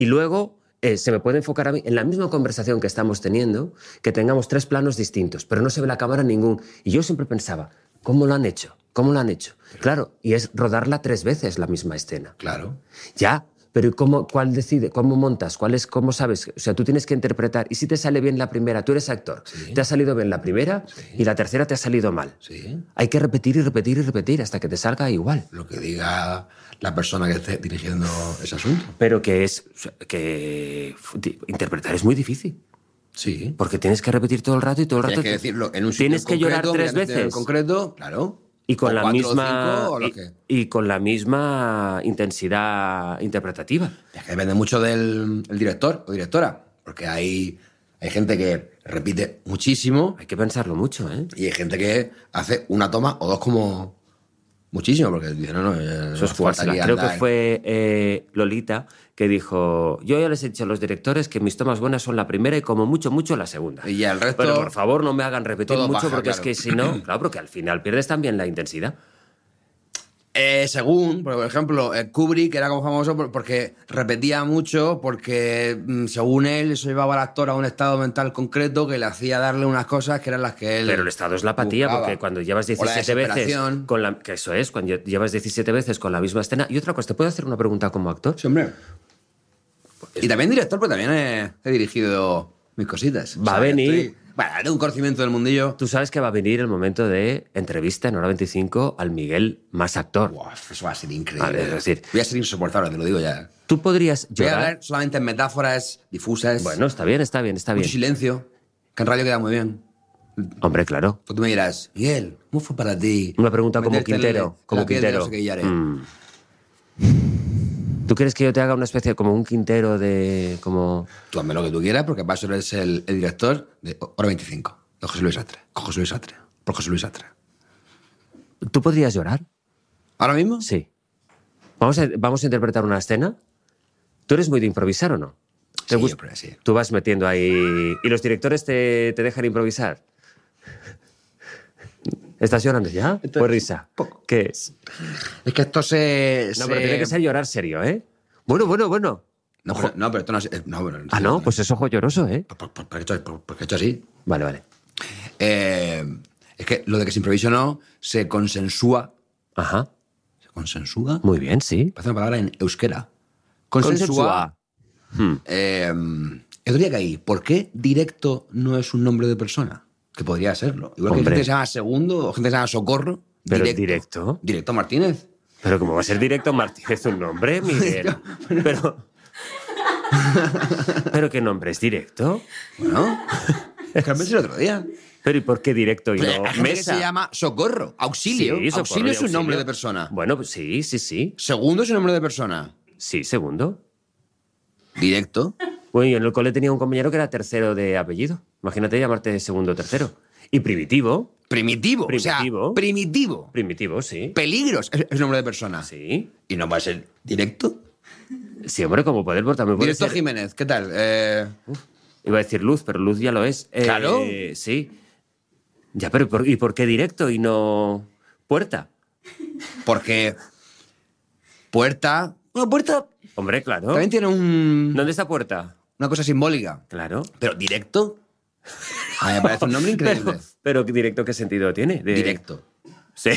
Y luego se me puede enfocar a mí en la misma conversación que estamos teniendo, que tengamos 3 planos distintos, pero no se ve la cámara en ningún. Y yo siempre pensaba, ¿cómo lo han hecho? ¿Cómo lo han hecho? Claro, y es rodarla 3 veces la misma escena. Claro. Ya, pero ¿cuál decide? ¿Cómo montas? ¿Cómo sabes? O sea, tú tienes que interpretar. Y si te sale bien la primera, tú eres actor, Sí. te ha salido bien la primera y la tercera te ha salido mal. Sí. Hay que repetir y repetir y repetir hasta que te salga igual. Lo que diga la persona que esté dirigiendo ese asunto. Pero que interpretar es muy difícil. Sí. Porque tienes que repetir todo el rato y todo el rato. Tienes que decirlo en un sitio Tienes que llorar concreto, 3 veces. En concreto, claro. Y con, O la 4 misma, o 5 o lo que. y con la misma intensidad interpretativa. Es que depende mucho del director o directora. Porque hay gente que repite muchísimo Hay que pensarlo mucho, ¿eh? y hay gente que hace una toma o 2 como muchísimo. Porque dice, no, Eso es jugársela. Creo que fue Lolita que dijo, yo ya les he dicho a los directores que mis tomas buenas son la primera y como mucho la segunda. Y ya el resto... Pero por favor no me hagan repetir todo mucho baja, porque claro. es que si no, claro, porque al final pierdes también la intensidad. Según, por ejemplo, Kubrick era como famoso porque repetía mucho, porque según él eso llevaba al actor a un estado mental concreto que le hacía darle unas cosas que eran las que él... Pero el estado es la apatía, buscaba. porque cuando llevas O la 17 veces desesperación. con la... Que eso es, cuando llevas 17 veces con la misma escena. Y otra cosa, ¿te puedo hacer una pregunta como actor? Sí, hombre. Y también director, pero también he dirigido mis cositas. Va a venir... Bueno, haré un conocimiento del mundillo. Tú sabes que va a venir el momento de entrevista en Hora 25 al Miguel más actor. Buah, eso va a ser increíble. Vale, es decir- voy a ser insoportable, te lo digo ya. Tú podrías Voy a llorar... hablar solamente en metáforas difusas. Bueno, está bien. Mucho silencio, que en radio queda muy bien. Hombre, claro. Pues tú me dirás, Miguel, ¿cómo fue para ti? Una pregunta como meterte en Quintero. la Como piel de Quintero. no sé qué ya haré? ¿Tú quieres que yo te haga una especie como un Quintero de... como... Tú hazme lo que tú quieras, porque para eso eres el director de Hora 25, de José Luis Sastre. Con José Luis Sastre. Por José Luis Sastre. ¿Tú podrías llorar? ¿Ahora mismo? Sí. Vamos a interpretar una escena. ¿Tú eres muy de improvisar o no? Sí, gust- yo creo que sí. Tú vas metiendo ahí... ¿Y los directores te dejan improvisar? ¿Estás llorando ya? Pues risa. poco. ¿Qué es? Es que esto se... No, pero tiene que ser llorar serio, ¿eh? Bueno. No, pero esto no es... No, bueno, Ah, no, pues es ojo lloroso, ¿eh? Porque he hecho así. Vale. Es que lo de que se improvise o no se consensúa. Ajá. ¿Se consensúa? Muy bien, sí. Parece una palabra en euskera. Consensúa. Yo diría que ahí, ¿por qué directo no es un nombre de persona? Que podría serlo. Igual que hay Hombre. gente que se llama Segundo o gente que se llama Socorro. Pero directo. Directo Martínez. Pero ¿cómo va a ser directo Martínez un nombre, Miguel? Pero ¿qué nombre es directo? Bueno, es que lo pensé el otro día. Pero ¿y por qué directo y Pero no hay gente que mesa? se llama Socorro. Auxilio. Sí, Socorro Auxilio y es un auxilio. nombre de persona. Bueno, pues sí. Segundo es un nombre de persona. Sí, segundo. Directo. Bueno, yo en el cole tenía un compañero que era tercero de apellido. Imagínate llamarte segundo o tercero. Y primitivo. Primitivo. O sea, Primitivo. primitivo. Primitivo, sí. Peligros es un nombre de persona. Sí. ¿Y no va a ser directo? Sí, hombre, como poder, pero también puede Directo ser... Jiménez, ¿qué tal? Iba a decir Luz, pero Luz ya lo es. Claro. Sí. Ya, pero ¿y por qué directo y no puerta? Porque Puerta... Bueno, Puerta Hombre, claro. también tiene ¿Dónde está puerta? una cosa simbólica. Claro. Pero directo... A mí me parece un nombre increíble. Pero directo, ¿qué sentido tiene? Directo. Sí.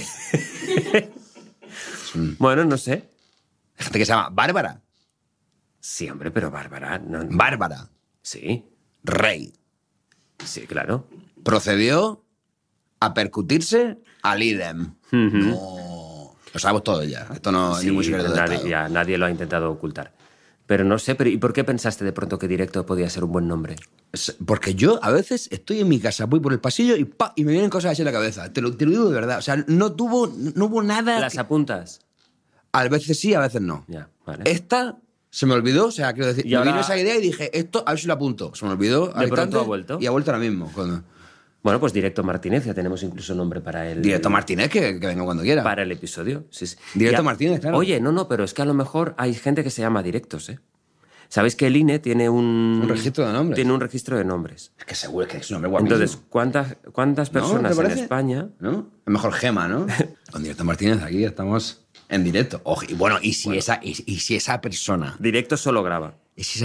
Bueno, no sé. Hay gente que se llama Bárbara. Sí, hombre, pero Bárbara... No. Bárbara. Sí, Rey. sí, claro. Procedió a percutirse al idem. No... Lo sabemos todo ya. Esto no es Sí, ningún secreto de Estado. nadie lo ha intentado ocultar. Pero no sé, ¿y por qué pensaste de pronto que directo podía ser un buen nombre? Porque yo a veces estoy en mi casa, voy por el pasillo y ¡pa! Y me vienen cosas así en la cabeza. Te lo digo de verdad. O sea, no hubo nada... ¿Las apuntas? A veces sí, a veces no. Ya, vale. Esta se me olvidó, o sea, quiero decir, Y me ahora- vino esa idea y dije, esto, a ver si lo apunto. Se me olvidó. al De pronto instante, ha vuelto. Y ha vuelto ahora mismo. Bueno, pues Directo Martínez, ya tenemos incluso nombre para el... Directo Martínez, que venga cuando quiera. Para el episodio, sí. Directo Martínez, claro. Oye, no, pero es que a lo mejor hay gente que se llama Directos, ¿eh? ¿Sabéis que el INE tiene un registro de nombres. Tiene un registro de nombres. Es que seguro que es un nombre guapísimo. Entonces, ¿cuántas personas ¿te en parece? España? ¿No? Es mejor Gema, ¿no? Con Directo Martínez aquí estamos en directo. Ojo, y bueno, y si esa persona... Directo solo graba. Y si